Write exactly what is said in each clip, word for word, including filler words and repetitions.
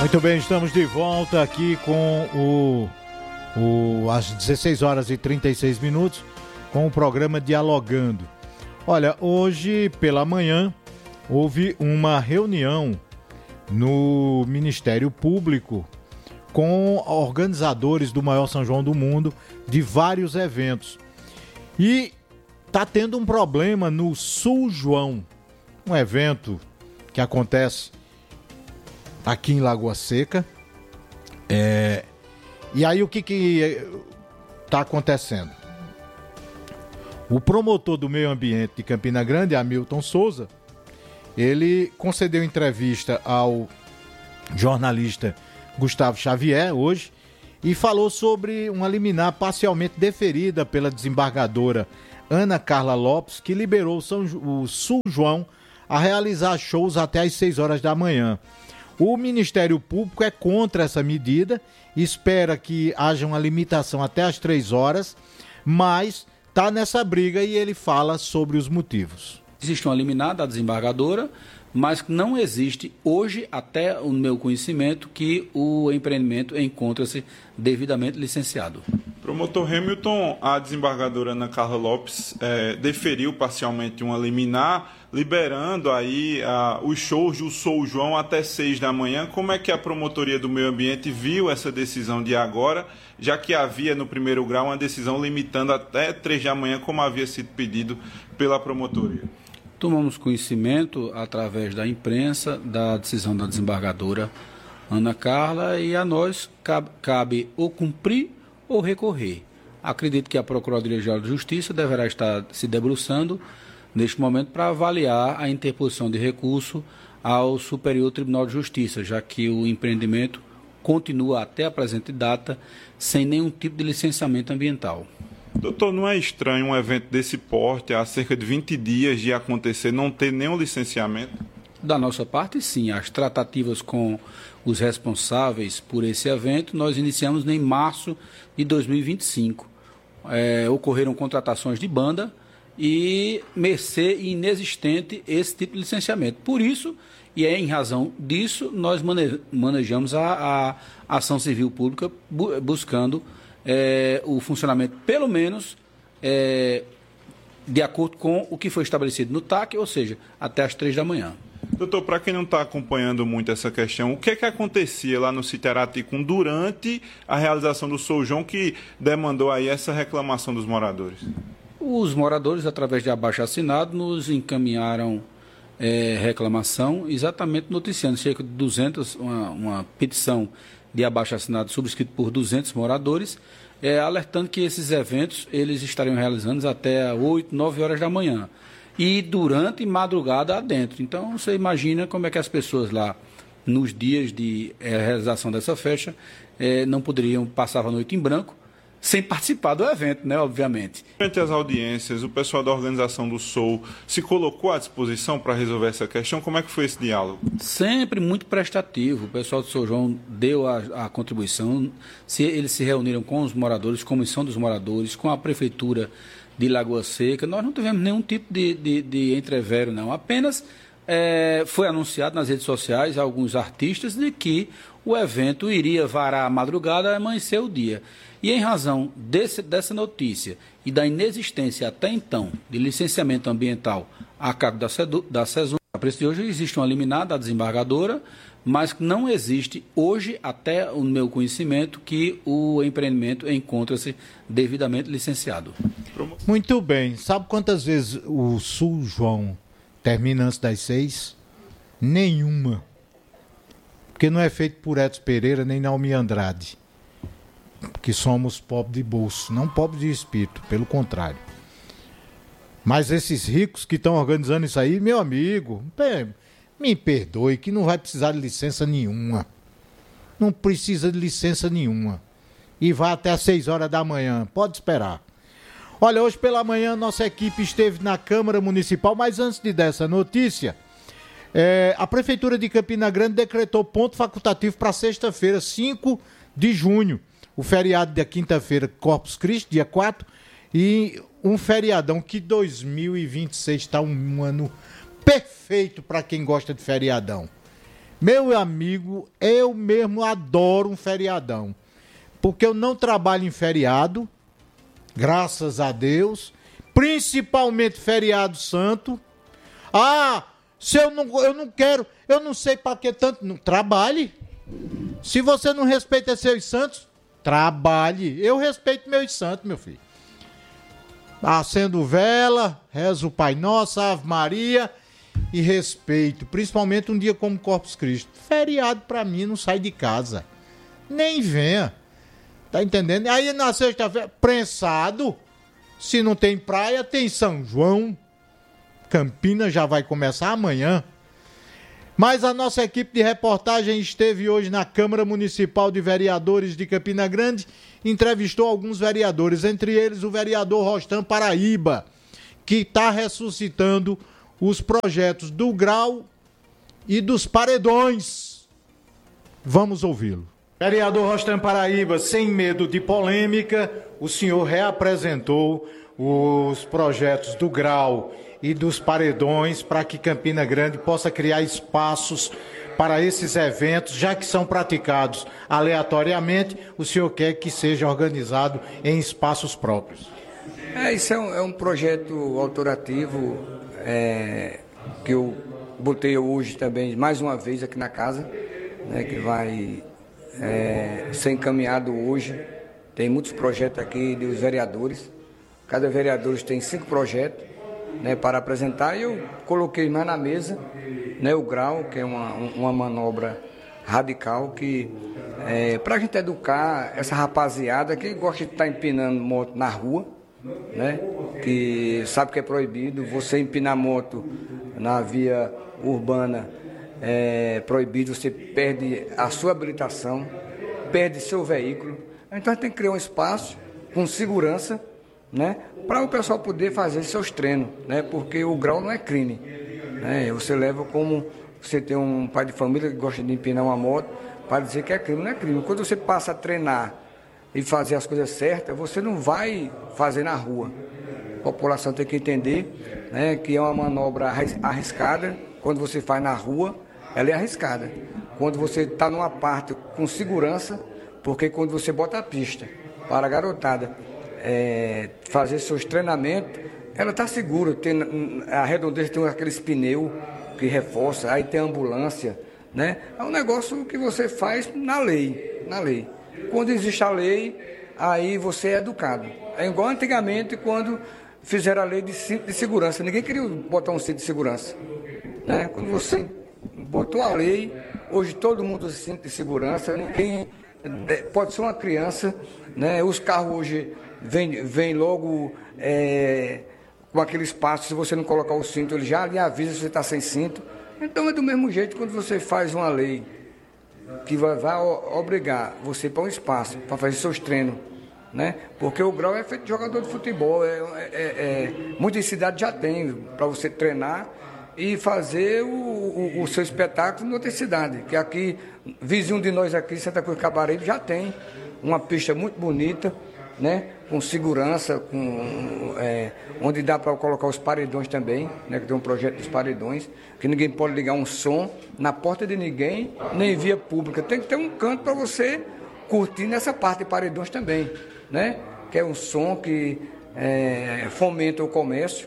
Muito bem, estamos de volta aqui com o, o às dezesseis horas e trinta e seis minutos com o programa Dialogando. Olha, hoje pela manhã houve uma reunião no Ministério Público com organizadores do maior São João do mundo de vários eventos. E tá tendo um problema no São João, um evento que acontece aqui em Lagoa Seca. É, e aí o que que tá acontecendo? O promotor do meio ambiente de Campina Grande, Hamilton Souza, ele concedeu entrevista ao jornalista Gustavo Xavier hoje e falou sobre uma liminar parcialmente deferida pela desembargadora Ana Carla Lopes, que liberou o São, o São João a realizar shows até às seis horas da manhã. O Ministério Público é contra essa medida, espera que haja uma limitação até às três horas, mas está nessa briga e ele fala sobre os motivos. Existe uma liminar da desembargadora, mas não existe hoje, até o meu conhecimento, que o empreendimento encontra-se devidamente licenciado. Promotor Hamilton, a desembargadora Ana Carla Lopes é, deferiu parcialmente uma liminar, liberando aí a, os shows do São João até seis da manhã. Como é que a Promotoria do Meio Ambiente viu essa decisão de agora, já que havia no primeiro grau uma decisão limitando até três da manhã, como havia sido pedido pela Promotoria? Tomamos conhecimento, através da imprensa, da decisão da desembargadora Ana Carla, e a nós cabe, cabe ou cumprir ou recorrer. Acredito que a Procuradoria-Geral de Justiça deverá estar se debruçando neste momento para avaliar a interposição de recurso ao Superior Tribunal de Justiça, já que o empreendimento continua até a presente data sem nenhum tipo de licenciamento ambiental. Doutor, não é estranho um evento desse porte, há cerca de vinte dias de acontecer, não ter nenhum licenciamento? Da nossa parte, sim. As tratativas com os responsáveis por esse evento, nós iniciamos em março de dois mil e vinte e cinco. É, ocorreram contratações de banda e mercê inexistente esse tipo de licenciamento. Por isso, e é em razão disso, nós manejamos a, a ação civil pública bu- buscando É, o funcionamento, pelo menos, é, de acordo com o que foi estabelecido no T A C, ou seja, até às três da manhã. Doutor, para quem não está acompanhando muito essa questão, o que é que acontecia lá no sítio Araticum durante a realização do São João que demandou aí essa reclamação dos moradores? Os moradores, através de abaixo-assinado, nos encaminharam é, reclamação, exatamente noticiando cerca de duzentas, uma, uma petição de abaixo-assinado subscrito por duzentos moradores, é, alertando que esses eventos eles estariam realizando até oito, nove horas da manhã e durante madrugada adentro. Então, você imagina como é que as pessoas lá, nos dias de é, realização dessa festa, é, não poderiam passar a noite em branco, sem participar do evento, né, obviamente. Durante as audiências, o pessoal da organização do Soul se colocou à disposição para resolver essa questão? Como é que foi esse diálogo? Sempre muito prestativo. O pessoal do São João deu a, a contribuição. Se, eles se reuniram com os moradores, comissão dos moradores, com a Prefeitura de Lagoa Seca. Nós não tivemos nenhum tipo de, de, de entrevero, não. Apenas é, foi anunciado nas redes sociais a alguns artistas de que o evento iria varar a madrugada e amanhecer o dia. E em razão desse, dessa notícia e da inexistência até então de licenciamento ambiental a cargo da, da SESUM, a preço de hoje existe uma liminar da desembargadora, mas não existe hoje, até o meu conhecimento, que o empreendimento encontra-se devidamente licenciado. Muito bem. Sabe quantas vezes o São João termina antes das seis? Nenhuma. Porque não é feito por Edson Pereira nem Naomi Andrade, que somos pobres de bolso, não pobres de espírito, pelo contrário. Mas esses ricos que estão organizando isso aí, meu amigo, me perdoe, que não vai precisar de licença nenhuma. Não precisa de licença nenhuma. E vai até às seis horas da manhã, pode esperar. Olha, hoje pela manhã nossa equipe esteve na Câmara Municipal, mas antes de dessa notícia, é, a Prefeitura de Campina Grande decretou ponto facultativo para sexta-feira, cinco de junho. O feriado da quinta-feira, Corpus Christi, dia quatro, e um feriadão que dois mil e vinte e seis está um ano perfeito para quem gosta de feriadão. Meu amigo, eu mesmo adoro um feriadão. Porque eu não trabalho em feriado, graças a Deus, principalmente feriado santo. Ah, se eu não, eu não quero, eu não sei para que tanto, não, trabalhe. Se você não respeita seus santos, trabalhe. Eu respeito meus santos, meu filho. Acendo vela, rezo o Pai Nosso, Ave Maria e respeito, principalmente um dia como Corpus Christi. Feriado pra mim, não sai de casa. Nem venha. Tá entendendo? Aí na sexta-feira, prensado. Se não tem praia, tem São João. Campinas já vai começar amanhã. Mas a nossa equipe de reportagem esteve hoje na Câmara Municipal de Vereadores de Campina Grande, entrevistou alguns vereadores, entre eles o vereador Rostam Paraíba, que está ressuscitando os projetos do Grau e dos Paredões. Vamos ouvi-lo. Vereador Rostam Paraíba, sem medo de polêmica, o senhor reapresentou os projetos do Grau e dos Paredões para que Campina Grande possa criar espaços para esses eventos, já que são praticados aleatoriamente, o senhor quer que seja organizado em espaços próprios. É, isso é um, é um projeto autorativo é, que eu botei hoje também, mais uma vez aqui na casa, né, que vai é, ser encaminhado hoje. Tem muitos projetos aqui dos vereadores, cada vereador tem cinco projetos, né, para apresentar, e eu coloquei mais na mesa, né, o Grau, que é uma, uma manobra radical que é, para a gente educar essa rapaziada que gosta de estar empinando moto na rua, né, que sabe que é proibido, você empinar moto na via urbana é proibido, você perde a sua habilitação, perde seu veículo. Então a gente tem que criar um espaço com segurança, né, para o pessoal poder fazer seus treinos, né, porque o grau não é crime, né, você leva como você tem um pai de família que gosta de empinar uma moto, para dizer que é crime, não é crime. Quando você passa a treinar e fazer as coisas certas, você não vai fazer na rua. A população tem que entender, né, que é uma manobra arriscada. Quando você faz na rua, ela é arriscada. Quando você está numa parte com segurança, porque quando você bota a pista para a garotada É, fazer seus treinamentos, ela está segura. Tem, a redondeza tem aqueles pneus que reforça, aí tem ambulância, né? É um negócio que você faz na lei, na lei. Quando existe a lei, aí você é educado. É igual antigamente quando fizeram a lei de cinto de segurança. Ninguém queria botar um cinto de segurança, né? Quando você botou a lei, hoje todo mundo usa cinto de segurança. Ninguém, pode ser uma criança, né? Os carros hoje Vem, vem logo é, com aquele espaço, se você não colocar o cinto, ele já lhe avisa se você está sem cinto. Então é do mesmo jeito quando você faz uma lei que vai, vai obrigar você para um espaço, para fazer seus treinos, né? Porque o grau é feito de jogador de futebol, é, é, é, muitas cidades já tem para você treinar e fazer o, o, o seu espetáculo em outra cidade, que aqui, vizinho de nós aqui, Santa Cruz Cabaribe, já tem uma pista muito bonita, né, com segurança, com, é, onde dá para colocar os paredões também, né, que tem um projeto dos paredões, que ninguém pode ligar um som na porta de ninguém, nem via pública. Tem que ter um canto para você curtir nessa parte de paredões também, né, que é um som que é, fomenta o comércio.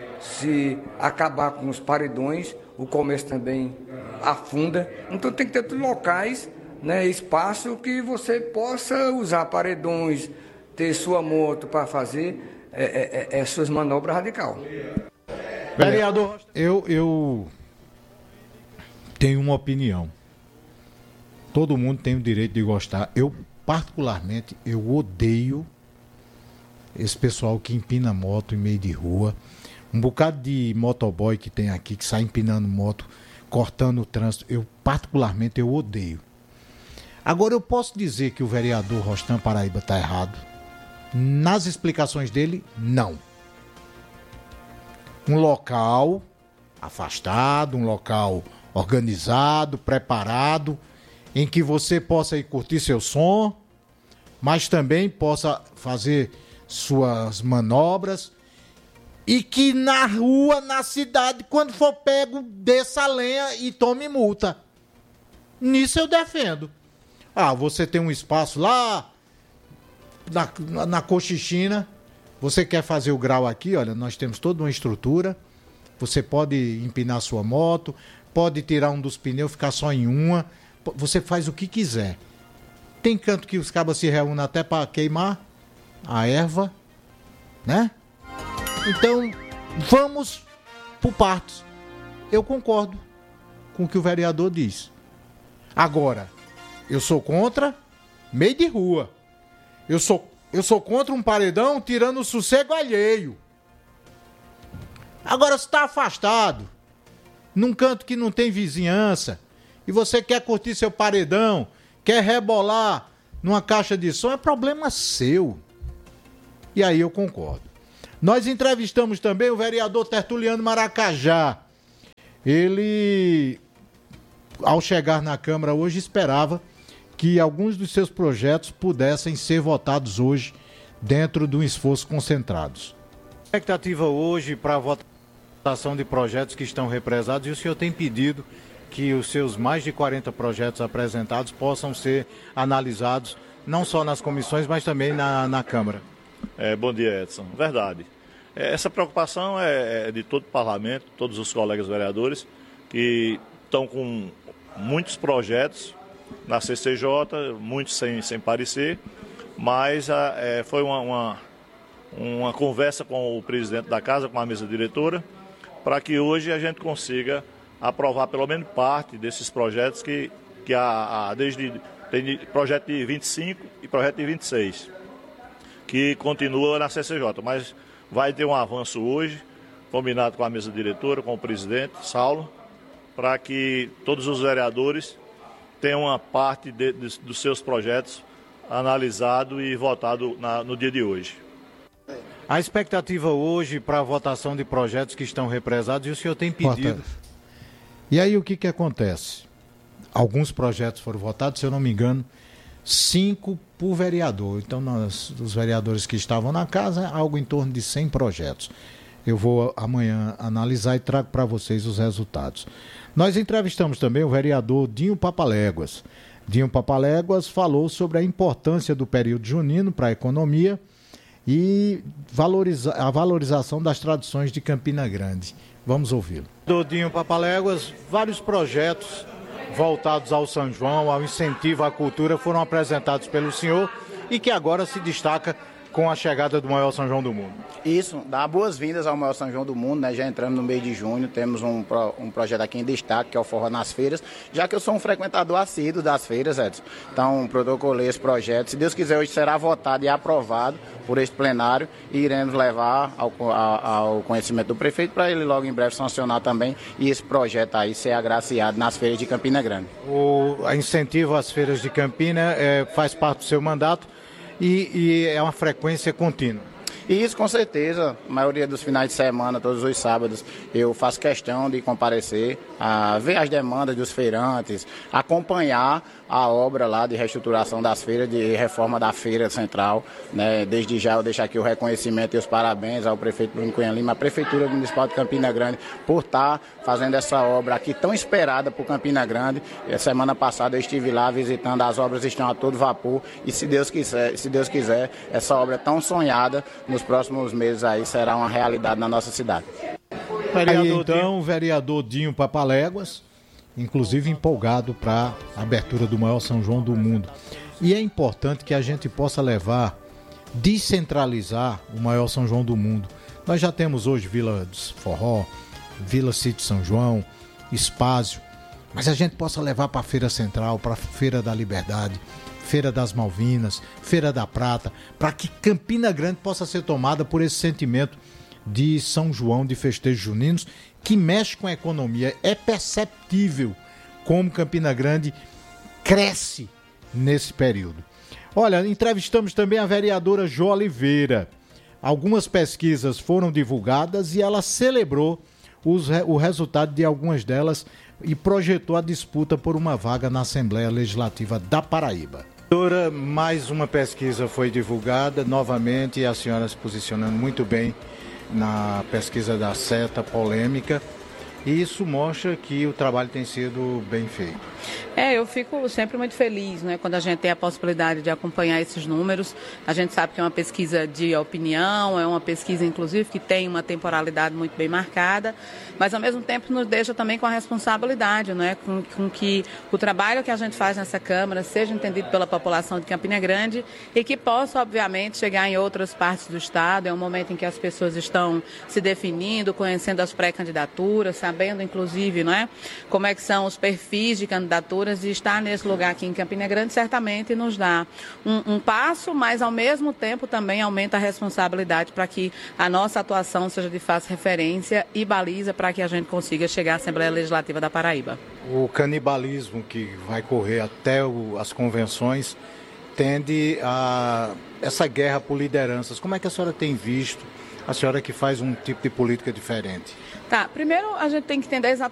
Se acabar com os paredões, o comércio também afunda. Então tem que ter locais, né, espaço que você possa usar paredões, ter sua moto para fazer é, é, é, suas manobras radical. Vereador, eu, eu tenho uma opinião. Todo mundo tem o direito de gostar. Eu, particularmente, eu odeio esse pessoal que empina moto em meio de rua. Um bocado de motoboy que tem aqui, que sai empinando moto, cortando o trânsito. Eu, particularmente, eu odeio. Agora, eu posso dizer que o vereador Rostam Paraíba está errado? Nas explicações dele, não. Um local afastado, um local organizado, preparado, em que você possa ir curtir seu som, mas também possa fazer suas manobras, e que na rua, na cidade, quando for pego, desça a lenha e tome multa. Nisso eu defendo. Ah, você tem um espaço lá na, na, na Cochichina, você quer fazer o grau aqui, olha, nós temos toda uma estrutura, você pode empinar sua moto, pode tirar um dos pneus, ficar só em uma, você faz o que quiser. Tem canto que os cabas se reúnem até para queimar a erva, né? Então, vamos por partes. Eu concordo com o que o vereador diz. Agora, eu sou contra meio de rua. Eu sou, eu sou contra um paredão tirando o sossego alheio. Agora, se está afastado, num canto que não tem vizinhança, e você quer curtir seu paredão, quer rebolar numa caixa de som, é problema seu. E aí eu concordo. Nós entrevistamos também o vereador Tertuliano Maracajá. Ele, ao chegar na Câmara hoje, esperava que alguns dos seus projetos pudessem ser votados hoje dentro de um esforço concentrados. Expectativa hoje para a votação de projetos que estão represados, e o senhor tem pedido que os seus mais de quarenta projetos apresentados possam ser analisados não só nas comissões, mas também na, na Câmara. É, bom dia, Edson. Verdade. É, essa preocupação é, é de todo o parlamento, todos os colegas vereadores que estão com muitos projetos na C C J, muitos sem, sem parecer, mas a, é, foi uma, uma, uma conversa com o presidente da casa, com a mesa diretora, para que hoje a gente consiga aprovar pelo menos parte desses projetos que, que há, há desde tem projeto de vinte e cinco e projeto de vinte e seis, que continua na C C J, mas vai ter um avanço hoje, combinado com a mesa diretora, com o presidente, Saulo, para que todos os vereadores tenham uma parte de, de, dos seus projetos analisado e votado na, no dia de hoje. A expectativa hoje para a votação de projetos que estão represados, e o senhor tem pedido... Porta. E aí o que que acontece? Alguns projetos foram votados, se eu não me engano, cinco por vereador. Então, nós, os vereadores que estavam na casa, algo em torno de cem projetos. Eu vou amanhã analisar e trago para vocês os resultados. Nós entrevistamos também o vereador Dinho Papaléguas. Dinho Papaléguas falou sobre a importância do período junino para a economia e valoriza, a valorização das tradições de Campina Grande. Vamos ouvi-lo. Dinho Papaléguas, vários projetos voltados ao São João, ao incentivo à cultura, foram apresentados pelo senhor e que agora se destaca com a chegada do maior São João do mundo. Isso, dá boas-vindas ao maior São João do mundo, né? Já entramos no mês de junho, temos um, pro, um projeto aqui em destaque, que é o Forró nas Feiras, já que eu sou um frequentador assíduo das feiras, Edson. Então, protocolei esse projeto. Se Deus quiser, hoje será votado e aprovado por este plenário e iremos levar ao, ao conhecimento do prefeito para ele logo em breve sancionar também e esse projeto aí ser agraciado nas feiras de Campina Grande. O incentivo às feiras de Campina é, faz parte do seu mandato e, e é uma frequência contínua. E isso com certeza, a maioria dos finais de semana, todos os sábados, eu faço questão de comparecer, a ver as demandas dos feirantes, acompanhar a obra lá de reestruturação das feiras, de reforma da feira central, né? Desde já eu deixo aqui o reconhecimento e os parabéns ao prefeito Bruno Cunha Lima, à Prefeitura Municipal de Campina Grande, por estar fazendo essa obra aqui tão esperada por Campina Grande. A semana passada eu estive lá visitando, as obras estão a todo vapor e se Deus quiser, se Deus quiser, essa obra tão sonhada, nos próximos meses aí será uma realidade na nossa cidade. Aí, então, o vereador Dinho Papaléguas, inclusive empolgado para a abertura do maior São João do mundo. E é importante que a gente possa levar, descentralizar o maior São João do mundo. Nós já temos hoje Vila dos Forró, Vila Sítio São João, Espásio, mas a gente possa levar para a Feira Central, para a Feira da Liberdade, Feira das Malvinas, Feira da Prata, para que Campina Grande possa ser tomada por esse sentimento de São João, de festejos juninos, que mexe com a economia. É perceptível como Campina Grande cresce nesse período. Olha, entrevistamos também a vereadora Jo Oliveira. Algumas pesquisas foram divulgadas e ela celebrou os, o resultado de algumas delas e projetou a disputa por uma vaga na Assembleia Legislativa da Paraíba. Vereadora, mais uma pesquisa foi divulgada, novamente a senhora se posicionando muito bem na pesquisa da seta polêmica E isso mostra que o trabalho tem sido bem feito. É, eu fico sempre muito feliz, né, quando a gente tem a possibilidade de acompanhar esses números. A gente sabe que é uma pesquisa de opinião, é uma pesquisa, inclusive, que tem uma temporalidade muito bem marcada, mas, ao mesmo tempo, nos deixa também com a responsabilidade, né, com, com que o trabalho que a gente faz nessa Câmara seja entendido pela população de Campina Grande e que possa, obviamente, chegar em outras partes do Estado. É um momento em que as pessoas estão se definindo, conhecendo as pré-candidaturas, sabendo, inclusive, não é, como é que são os perfis de candidaturas, e estar nesse lugar aqui em Campina Grande certamente nos dá um, um passo, mas ao mesmo tempo também aumenta a responsabilidade para que a nossa atuação seja de fácil referência e baliza para que a gente consiga chegar à Assembleia Legislativa da Paraíba. O canibalismo que vai correr até o, as convenções tende a essa guerra por lideranças. Como é que a senhora tem visto, a senhora que faz um tipo de política diferente? Tá, primeiro a gente tem que entender exatamente